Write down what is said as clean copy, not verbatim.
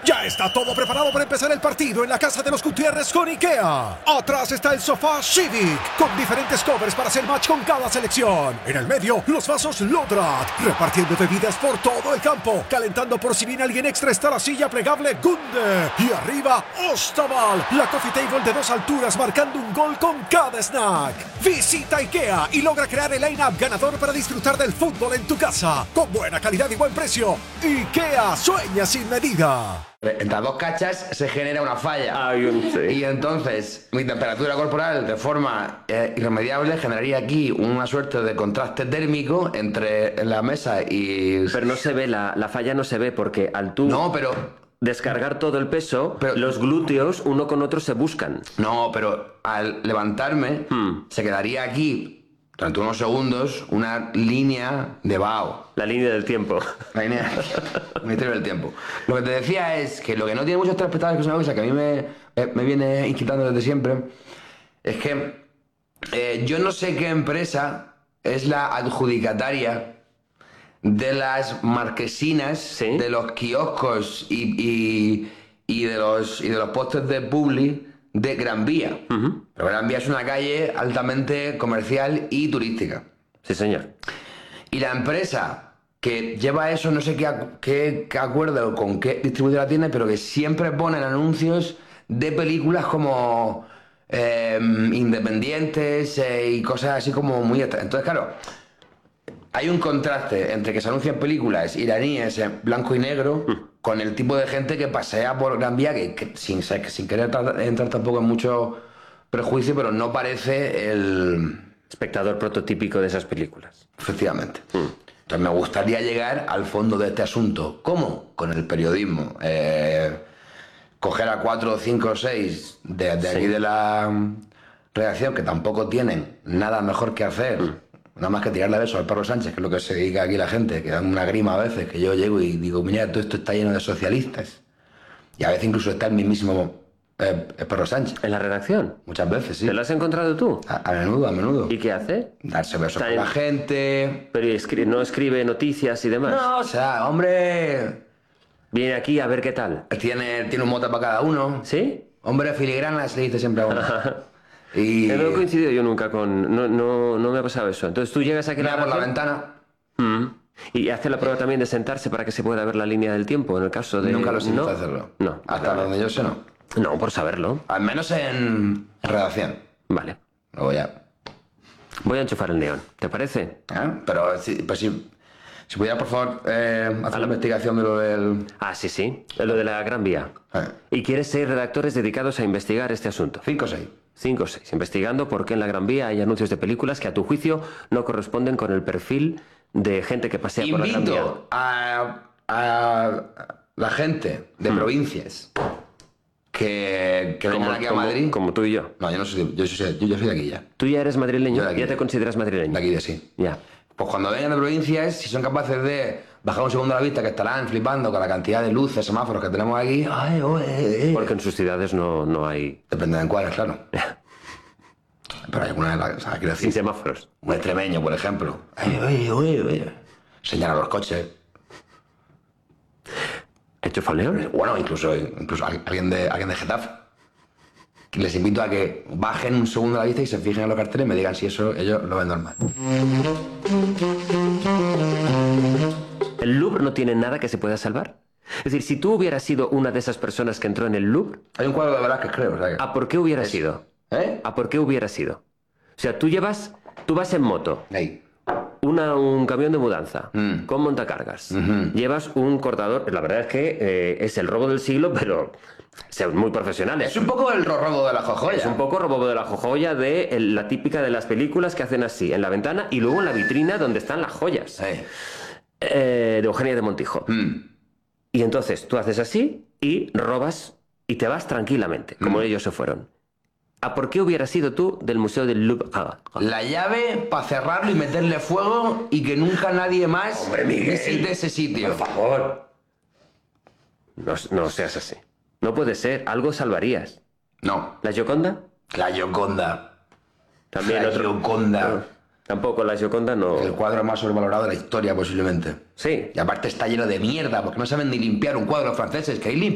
Ya está todo preparado para empezar el partido en la casa de los Gutiérrez con IKEA. Atrás está el sofá Civic, con diferentes covers para hacer match con cada selección. En el medio, los vasos Lodrat, repartiendo bebidas por todo el campo. Calentando por si viene alguien extra está la silla plegable Gunde. Y arriba, Ostaval, la coffee table de 2 alturas marcando un gol con cada snack. Visita IKEA y logra crear el line-up ganador para disfrutar del fútbol en tu casa. Con buena calidad y buen precio. IKEA sueña sin medida. Entre las dos cachas se genera una falla. Y entonces mi temperatura corporal de forma irremediable generaría aquí una suerte de contraste térmico entre la mesa y... Pero no se ve, la falla no se ve porque al tú descargar todo el peso, los glúteos uno con otro se buscan. No, pero al levantarme se quedaría aquí durante unos segundos una línea de vaho. La línea del tiempo. La línea del tiempo. Lo que te decía es que lo que no tiene muchos telespectadores, que es una cosa que a mí me viene inquietando desde siempre, es que yo no sé qué empresa es la adjudicataria de las marquesinas, de los kioscos y de los postes de publi de Gran Vía. Pero Gran Vía es una calle altamente comercial y turística. Sí, señor. Y la empresa que lleva eso, no sé qué acuerdo con qué distribuidora tiene, pero que siempre ponen anuncios de películas como independientes y cosas así como muy... Entonces, claro, hay un contraste entre que se anuncian películas iraníes en blanco y negro con el tipo de gente que pasea por Gran Vía, que sin querer entrar tampoco en mucho prejuicio, pero no parece el... espectador prototípico de esas películas. Efectivamente. Entonces me gustaría llegar al fondo de este asunto. ¿Cómo? Con el periodismo. Coger a 4, 5 o 6 de aquí de la redacción, que tampoco tienen nada mejor que hacer, nada más que tirarle besos al perro Sánchez, que es lo que se dedica aquí la gente, que dan una grima a veces, que yo llego y digo, mira, todo esto está lleno de socialistas. Y a veces incluso está el mismísimo perro Sánchez. ¿En la redacción? Muchas veces, sí. ¿Te lo has encontrado tú? A menudo. ¿Y qué hace? Darse besos con la gente. Pero no escribe noticias y demás. No, o sea, hombre... Viene aquí a ver qué tal. Tiene un mote para cada uno. ¿Sí? Hombre filigrana se le dice siempre a uno. Y... No he coincidido yo nunca con... No me ha pasado eso. Entonces tú llegas aquí a mira por la ventana. Y hace la prueba también de sentarse para que se pueda ver la línea del tiempo en el caso de... Nunca lo he intentado hacerlo. No. Hasta donde yo sé, no. No, por saberlo. Al menos en redacción. Vale. Luego ya. Voy a enchufar el neón. ¿Te parece? Pero pues si pudiera, por favor, hacer la investigación de lo del... Ah, sí. Lo de la Gran Vía. ¿Y quieres 6 redactores dedicados a investigar este asunto? 5 o 6. 5 o 6. Investigando por qué en la Gran Vía hay anuncios de películas que a tu juicio no corresponden con el perfil de gente que pasea por la Gran Vía. Invito a la gente de provincias que vengan aquí a Madrid. Como tú y yo. No, yo no soy, yo soy de aquí ya. ¿Tú ya eres madrileño? Yo de aquí. ¿Ya te consideras madrileño? De aquí de sí. Ya. Pues cuando vengan de provincias, si son capaces de bajar un segundo a la vista, que estarán flipando con la cantidad de luces, semáforos que tenemos aquí. Porque en sus ciudades no hay... Depende de cuáles, claro. Pero hay alguna, o sea, quiero decir, sin semáforos. Un extremeño, por ejemplo. Señala los coches. ¿Hecho faleo? Bueno, incluso alguien de Getafe. Les invito a que bajen un segundo a la vista y se fijen en los carteles y me digan si eso ellos lo ven normal. ¿El Louvre no tiene nada que se pueda salvar? Es decir, si tú hubieras sido una de esas personas que entró en el Louvre... Hay un cuadro de Velázquez, creo. O sea que... ¿A por qué hubiera sido? ¿A por qué hubiera sido? O sea, tú vas en moto. Hey. Un camión de mudanza con montacargas. Llevas un cortador. La verdad es que es el robo del siglo, pero sean muy profesionales. Es un poco el robo de la jojoya. Es un poco robo de la jojoya de la típica de las películas que hacen así, en la ventana y luego en la vitrina donde están las joyas. De Eugenia de Montijo. Y entonces tú haces así y robas y te vas tranquilamente, como ellos se fueron. ¿A por qué hubieras sido tú del Museo del Louvre? La llave para cerrarlo y meterle fuego y que nunca nadie más visite ese sitio. Por favor. No seas así. No puede ser. Algo salvarías. No. ¿La Gioconda? La Gioconda. También la otro. Gioconda. No, tampoco la Gioconda no. El cuadro más sobrevalorado de la historia, posiblemente. Sí. Y aparte está lleno de mierda, porque no saben ni limpiar un cuadro los franceses, que ahí